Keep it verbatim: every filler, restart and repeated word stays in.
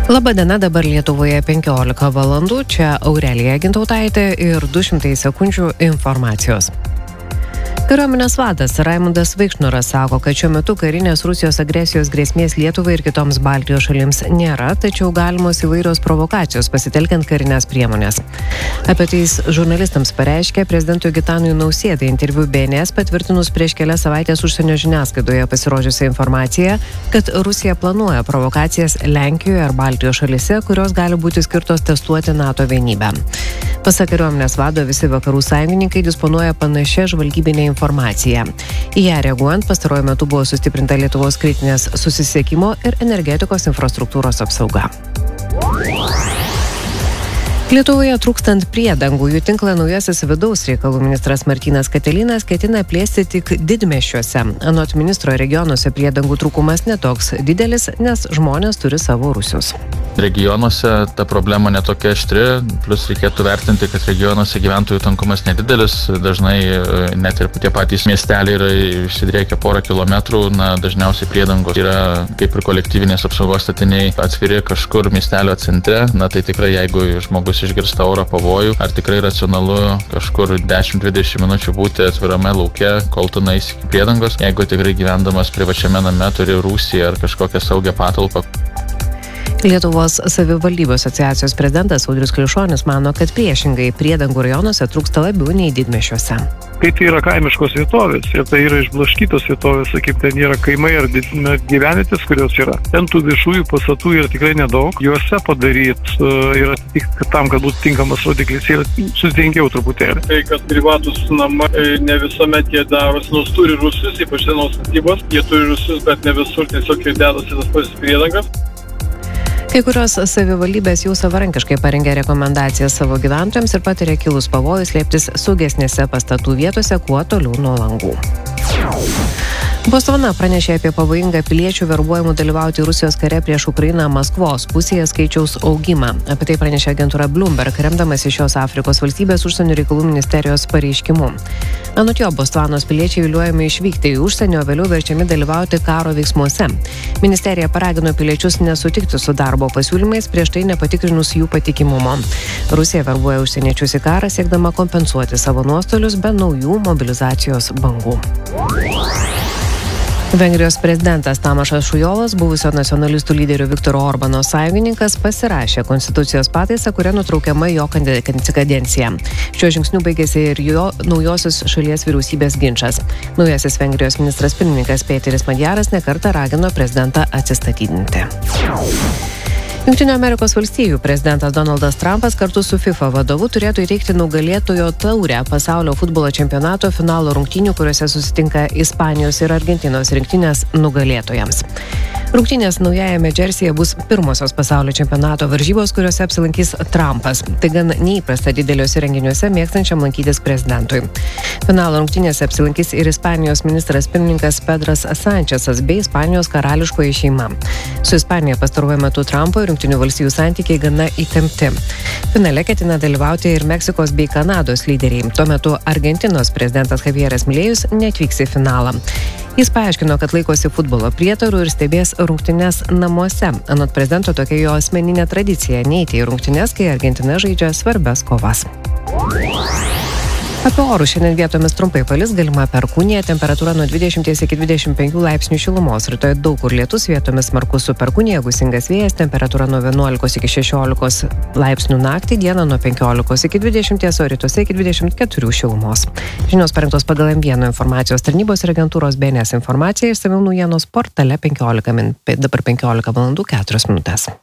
Labadiena, dabar Lietuvoje penkiolika valandų, čia Aurelija Gintautaitė ir du šimtai sekundžių informacijos. Kariuomenės vadas Raimundas Vaikšnoras sako, kad šiuo metu karinės Rusijos agresijos grėsmės Lietuvai ir kitoms Baltijos šalims nėra, tačiau galimos įvairios provokacijos pasitelkiant karinės priemonės. Apie tai žurnalistams pareiškė prezidentui Gitanui Nausėdai interviu B N S patvirtinus prieš kelias savaitės užsienio žiniasklaidoje pasirodžiusią informaciją, kad Rusija planuoja provokacijas Lenkijoje ar Baltijos šalise, kurios gali būti skirtos testuoti NATO vienybę. Pasak kariuomenės vado, visi vakarų sąjungininkai disponuoja panašia žvalgybinė informacija. Į ją reaguojant, pastaruoju metu buvo sustiprinta Lietuvos kritinės susisiekimo ir energetikos infrastruktūros apsauga. Lietuvoje trūkstant priedangų, jų tinklą naujasis vidaus reikalų ministras Martynas Katilinas ketina plėsti tik didmiesčiuose. Anot ministro, regionuose priedangų trūkumas netoks didelis, nes žmonės turi savo rūsius. Regionuose ta problema netokia aštri, plus reikėtų vertinti, kad regionuose gyventojų tankumas nedidelis, dažnai net ir tie patys miesteliai yra išsidriekę porą kilometrų, na, dažniausiai priedangos yra kaip ir kolektyvinės apsaugos statiniai atskiri kažkur miestelio centre, na tai tikrai jeigu žmogus išgirsta oro pavojų, ar tikrai racionalu kažkur dešimt dvidešimt minučių būti atvirame lauke, kol tu nueisi iki priedangos, jeigu tikrai gyvendamas privačiame name turi rūsį ar kažkokią saugią patalpą. Lietuvos savivaldybių asociacijos prezidentas Audrius Kliušonis mano, kad priešingai priedangų rajonuose trūksta labiau nei didmiesčiuose. Kai tai yra kaimiškos vietovės ir tai yra išblaškytos vietovės, sakykim, ten yra kaimai ar gyvenvietės, kurios yra. Ten tų viešųjų pastatų yra tikrai nedaug. Juose padaryti yra tik tam, kad būtų tinkamas rodiklis, yra sudėtingiau truputėlį. Tai, kad privatus namai ne visuomet jie darosi, nors turi rūsius, ypač senos statybos, jie turi rūsius, bet ne visur tiesiog jie dedasi tas pats priedangas. Kai kurios savivaldybės jau savarankiškai parengė rekomendacijas savo gyventojams ir patiria kilus pavojus slėptis saugesnėse pastatų vietose kuo toliau nuo langų. Botsvana pranešė apie pavojingą piliečių verbuojimų dalyvauti Rusijos kare prieš Ukrainą Maskvos pusėje skaičiaus augimą. Apie tai pranešė agentūra Bloomberg, remdamas iš šios Afrikos valstybės užsienio reikalų ministerijos pareiškimu. Anot jo, Botsvanos piliečiai viliuojami išvykti į užsienį, o vėliau verčiami dalyvauti karo veiksmuose. Ministerija paragino piliečius nesutikti su darbo pasiūlymais, prieš tai nepatikrinus jų patikimumo. Rusija verbuoja užsieniečius į karą, siekdama kompensuoti savo nuostolius be naujų mobilizacijos bangų. Vengrijos prezidentas Tamašas Šujolas, buvusio nacionalistų lyderių Viktoro Orbano sąjungininkas, pasirašė konstitucijos pataisą, kuria nutraukiama jo kadencija. Šiuo žingsniu baigėsi ir jo naujosios šalies vyriausybės ginčas. Naujasis Vengrijos ministras pirmininkas Peteris Madjaras nekartą ragino prezidentą atsistatydinti. Jungtinių Amerikos valstijų prezidentas Donaldas Trumpas kartu su FIFA vadovu turėtų įteikti nugalėtojo taurę pasaulio futbolo čempionato finalo rungtynių, kuriuose susitinka Ispanijos ir Argentinos rinktinės nugalėtojams. Rungtynės naujajame Džersyje bus pirmosios pasaulio čempionato varžybos, kuriuose apsilankys Trumpas. Tai gan neįprasta dideliuose renginiuose mėgstančiam lankytis prezidentui. Finalo rungtynėse apsilankys ir Ispanijos ministras pirmininkas Pedras Sančesas bei Ispanijos karališkoji šeima. Su Ispanija pastaruoju metu Trumpo ir Jungtinių valstijų santykiai gana įtempti. Finale ketina dalyvauti ir Meksikos bei Kanados lyderiai. Tuo metu Argentinos prezidentas Javieras Milėjus neatvyks į finalą. Jis paaiškino, kad laikosi futbolo prietarų ir stebės rungtynes namuose. Anot prezidento, tokia jo asmeninė tradicija neiti į rungtynes, kai Argentina žaidžia svarbias kovas. Apie orus šiandien vietomis trumpai palis, galima perkūnija, temperatūra nuo dvidešimt iki dvidešimt penkių laipsnių šilumos. Rytoj daug kur lietus, vietomis smarkus su perkūnija, gūsingas vėjas, temperatūra nuo vienuolikos iki šešiolikos laipsnių naktį, dieną nuo penkiolikos iki dvidešimties, o rytuose iki dvidešimt keturių šilumos. Žinios parengtos pagal M vienas informacijos tarnybos ir agentūros B N S informacija, išsamiau naujienos portale penkiolika min. Dabar penkiolika valandų keturios minutės.